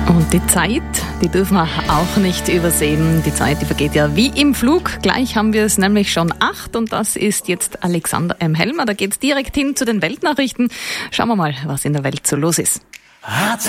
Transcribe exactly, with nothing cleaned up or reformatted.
Und die Zeit, die dürfen wir auch nicht übersehen. Die Zeit, die vergeht ja wie im Flug. Gleich haben wir es nämlich schon acht und das ist jetzt Alexander M. Helmer. Da geht's direkt hin zu den Weltnachrichten. Schauen wir mal, was in der Welt so los ist.